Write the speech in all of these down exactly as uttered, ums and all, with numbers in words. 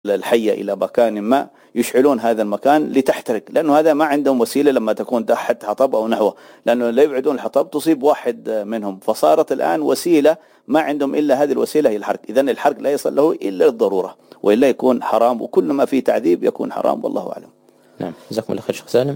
الحية إلى مكان ما يشعلون هذا المكان لتحترق، لأنه هذا ما عندهم وسيلة لما تكون تحت حطب أو نحوه، لأنه لا يبعدون الحطب تصيب واحد منهم، فصارت الآن وسيلة ما عندهم إلا هذه الوسيلة هي الحرق. إذن الحرق لا يصل له إلا الضرورة، وإلا يكون حرام، وكل ما فيه تعذيب يكون حرام، والله أعلم. نعم، جزاكم الله خير شيخ سالم.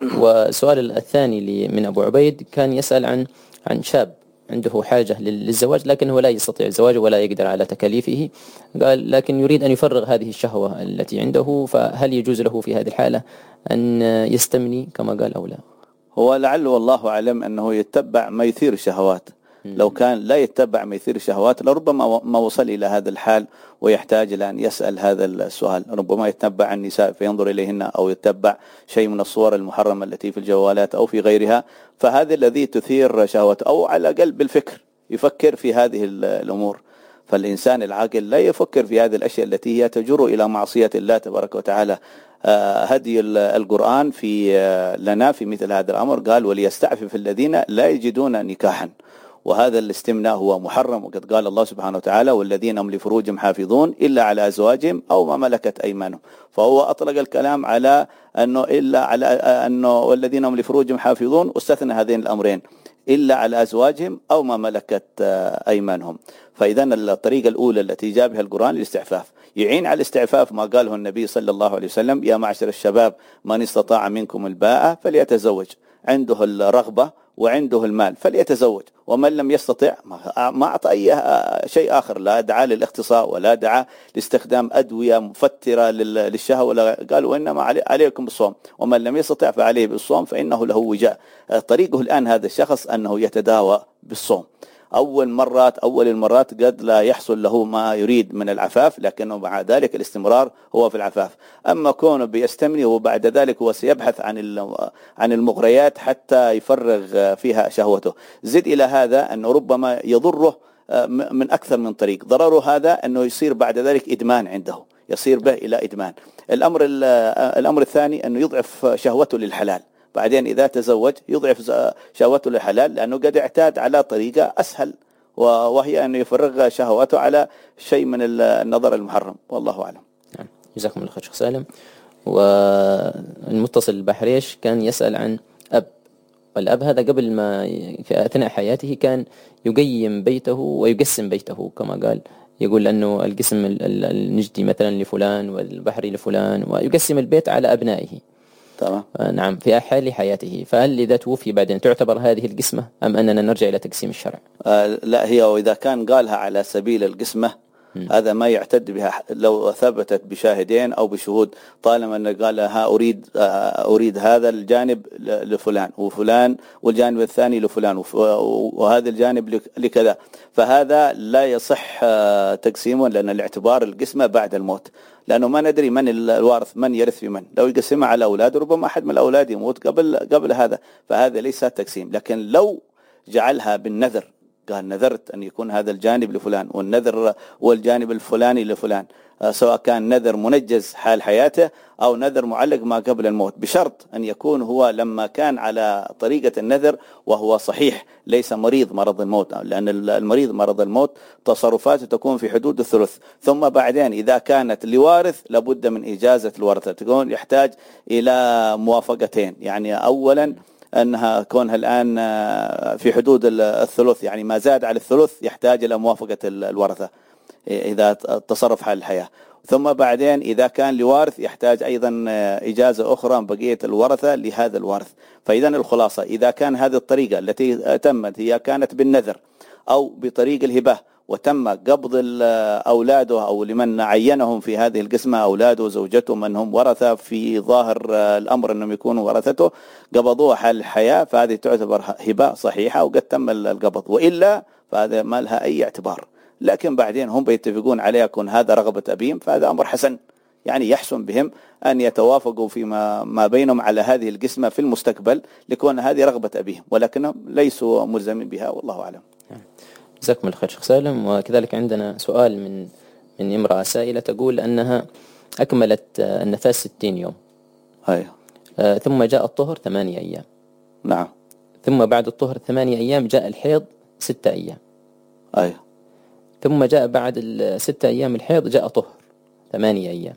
والسؤال الثاني من أبو عبيد كان يسأل عن عن شاب عنده حاجة للزواج لكنه لا يستطيع الزواج ولا يقدر على تكاليفه، قال لكن يريد أن يفرغ هذه الشهوة التي عنده، فهل يجوز له في هذه الحالة أن يستمني كما قال أو لا؟ هو لعله والله أعلم أنه يتبع ما يثير الشهوات. لو كان لا يتبع ما يثير الشهوات لربما ما وصل إلى هذا الحال ويحتاج إلى أن يسأل هذا السؤال. ربما يتبع النساء فينظر إليهن، أو يتبع شيء من الصور المحرمة التي في الجوالات أو في غيرها، فهذا الذي تثير شهوته، أو على الأقل بالفكر يفكر في هذه الأمور. فالإنسان العاقل لا يفكر في هذه الأشياء التي هي تجر إلى معصية الله تبارك وتعالى. هدي القرآن في لنا في مثل هذا الأمر، قال وليستعفف الذين لا يجدون نكاحا، وهذا الاستمناء هو محرم. وقد قال الله سبحانه وتعالى والذين هم لفروجهم حافظون إلا على أزواجهم أو ما ملكت أيمانهم، فهو أطلق الكلام على أنه إلا على أنه والذين هم لفروجهم حافظون، واستثنى هذين الأمرين إلا على أزواجهم أو ما ملكت أيمانهم. فإذا الطريقة الأولى التي جابها القرآن الاستعفاف، يعين على الاستعفاف ما قاله النبي صلى الله عليه وسلم يا معشر الشباب من استطاع منكم الباءة فليتزوج، عنده الرغبة وعنده المال فليتزوج، ومن لم يستطع ما أعطى أي شيء آخر، لا دعا للاختصاء ولا دعا لاستخدام أدوية مفترة للشهوة، قال وإنما عليكم بالصوم، ومن لم يستطع فعليه بالصوم فإنه له وجاء. طريقه الآن هذا الشخص أنه يتداوى بالصوم. أول مرات أول المرات قد لا يحصل له ما يريد من العفاف، لكنه مع ذلك الاستمرار هو في العفاف. أما كونه بيستمني وبعد ذلك هو سيبحث عن عن المغريات حتى يفرغ فيها شهوته. زد إلى هذا أنه ربما يضره من أكثر من طريق. ضرره هذا أنه يصير بعد ذلك إدمان عنده، يصير به إلى إدمان. الأمر الأمر الثاني أنه يضعف شهوته للحلال، بعدين إذا تزوج يضعف شهوته للحلال، لأنه قد اعتاد على طريقة أسهل، وهي أنه يفرغ شهوته على شيء من النظر المحرم، والله أعلم. نعم، جزاكم الله خير شيخ سالم. والمتصل البحريش كان يسأل عن أب، والأب هذا قبل ما في أثناء حياته كان يقيم بيته ويقسم بيته كما قال، يقول أنه القسم النجدي مثلا لفلان والبحري لفلان، ويقسم البيت على أبنائه. تمام. نعم، في حال حياته، فهل إذا توفي بعدين تعتبر هذه القسمة أم أننا نرجع إلى تقسيم الشرع؟ آه لا، هي وإذا كان قالها على سبيل القسمة م. هذا ما يعتد بها لو ثبتت بشاهدين أو بشهود، طالما أن قالها أريد آه أريد هذا الجانب لفلان وفلان والجانب الثاني لفلان وهذا الجانب لكذا، فهذا لا يصح آه تقسيمه، لأن الاعتبار القسمة بعد الموت، لأنه ما ندري من الوارث، من يرث في من. لو يقسمها على أولاد ربما أحد من الأولاد يموت قبل قبل هذا، فهذا ليس تقسيم. لكن لو جعلها بالنذر، قال نذرت أن يكون هذا الجانب لفلان والنذر والجانب الفلاني لفلان، سواء كان نذر منجز حال حياته أو نذر معلق ما قبل الموت، بشرط أن يكون هو لما كان على طريقة النذر وهو صحيح، ليس مريض مرض الموت، لأن المريض مرض الموت تصرفاته تكون في حدود الثلث. ثم بعدين إذا كانت لوارث لابد من إجازة الورثة، تكون يحتاج إلى موافقتين، يعني أولا أنها كونها الآن في حدود الثلث، يعني ما زاد على الثلث يحتاج إلى موافقة الورثة إذا تصرف حال الحياة. ثم بعدين إذا كان لوارث يحتاج أيضا إجازة أخرى بقية الورثة لهذا الوارث. فإذا الخلاصة إذا كان هذه الطريقة التي تمت هي كانت بالنذر أو بطريق الهبة، وتم قبض أولاده أو لمن عينهم في هذه القسمة أولاده وزوجته من هم ورثة في ظاهر الأمر أنهم يكونوا ورثته، قبضوها حال الحياة، فهذه تعتبر هبة صحيحة وقد تم القبض، وإلا فهذا ما لها أي اعتبار. لكن بعدين هم بيتفقون عليه يكون هذا رغبة أبيهم، فهذا أمر حسن، يعني يحسن بهم أن يتوافقوا فيما ما بينهم على هذه القسمة في المستقبل لكون هذه رغبة أبيهم، ولكنهم ليسوا ملزمين بها، والله أعلم. جزاكم الله خير شيخ سالم. وكذلك عندنا سؤال من من امرأة سائلة تقول أنها أكملت النفاس ستين يوم. أيوه. آه ثم جاء الطهر ثمانية أيام. نعم. ثم بعد الطهر ثمانية أيام جاء الحيض ستة أيام. أيوه. ثم جاء بعد الستة أيام الحيض جاء طهر. ثمانية أيام.